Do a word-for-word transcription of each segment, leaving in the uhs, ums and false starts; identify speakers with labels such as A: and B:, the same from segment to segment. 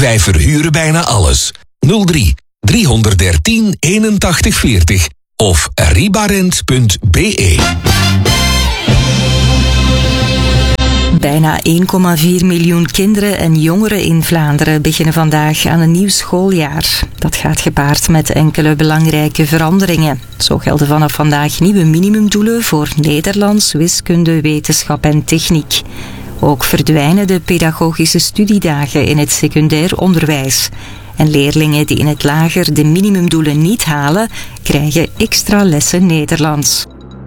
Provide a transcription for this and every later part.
A: Wij verhuren bijna alles. nul drie driehonderddertien eenentachtig veertig of ribarent punt b e.
B: Bijna één komma vier miljoen kinderen en jongeren in Vlaanderen beginnen vandaag aan een nieuw schooljaar. Dat gaat gepaard met enkele belangrijke veranderingen. Zo gelden vanaf vandaag nieuwe minimumdoelen voor Nederlands, wiskunde, wetenschap en techniek. Ook verdwijnen de pedagogische studiedagen in het secundair onderwijs. En leerlingen die in het lager de minimumdoelen niet halen, krijgen extra lessen Nederlands.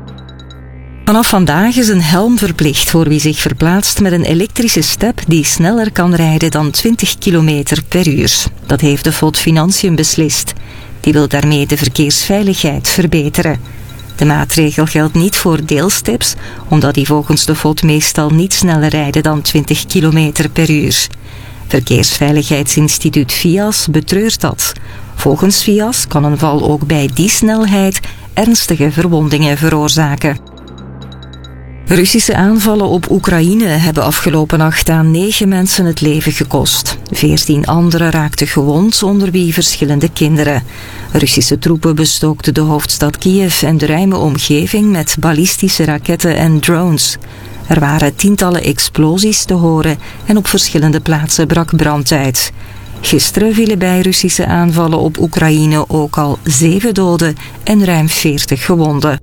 B: Vanaf vandaag is een helm verplicht voor wie zich verplaatst met een elektrische step die sneller kan rijden dan twintig kilometer per uur. Dat heeft de V O D Financiën beslist. Die wil daarmee de verkeersveiligheid verbeteren. De maatregel geldt niet voor deelsteps, omdat die volgens de V O D meestal niet sneller rijden dan twintig kilometer per uur. Verkeersveiligheidsinstituut V I A S betreurt dat. Volgens V I A S kan een val ook bij die snelheid ernstige verwondingen veroorzaken. Russische aanvallen op Oekraïne hebben afgelopen nacht aan negen mensen het leven gekost. Veertien anderen raakten gewond, onder wie verschillende kinderen. Russische troepen bestookten de hoofdstad Kiev en de ruime omgeving met ballistische raketten en drones. Er waren tientallen explosies te horen en op verschillende plaatsen brak brand uit. Gisteren vielen bij Russische aanvallen op Oekraïne ook al zeven doden en ruim veertig gewonden.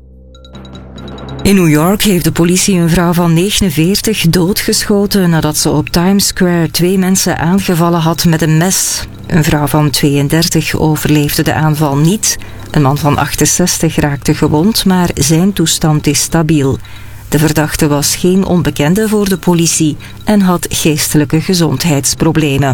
B: In New York heeft de politie een vrouw van negenenveertig doodgeschoten nadat ze op Times Square twee mensen aangevallen had met een mes. Een vrouw van tweeëndertig overleefde de aanval niet. Een man van achtenzestig raakte gewond, maar zijn toestand is stabiel. De verdachte was geen onbekende voor de politie en had geestelijke gezondheidsproblemen.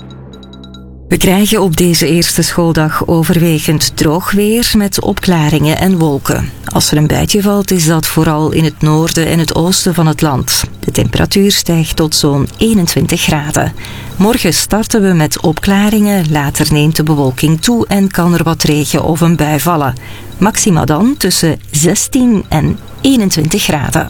B: We krijgen op deze eerste schooldag overwegend droog weer met opklaringen en wolken. Als er een buitje valt is dat vooral in het noorden en het oosten van het land. De temperatuur stijgt tot zo'n eenentwintig graden. Morgen starten we met opklaringen, later neemt de bewolking toe en kan er wat regen of een bui vallen. Maxima dan tussen zestien en eenentwintig graden.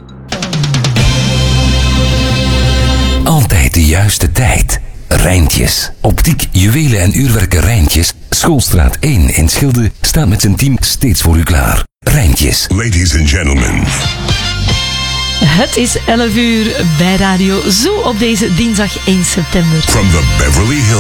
A: Altijd de juiste tijd. Rijntjes. Optiek, juwelen en uurwerken Rijntjes. Schoolstraat één in Schilde staat met zijn team steeds voor u klaar. Rijntjes.
C: Ladies and gentlemen.
D: Het is elf uur bij Radio Zoo op deze dinsdag één september.
C: From the Beverly Hills.